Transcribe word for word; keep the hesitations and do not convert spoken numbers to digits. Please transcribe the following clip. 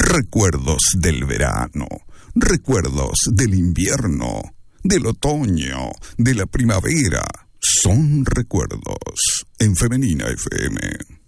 Recuerdos del verano, recuerdos del invierno, del otoño, de la primavera. Son recuerdos en Femenina F M.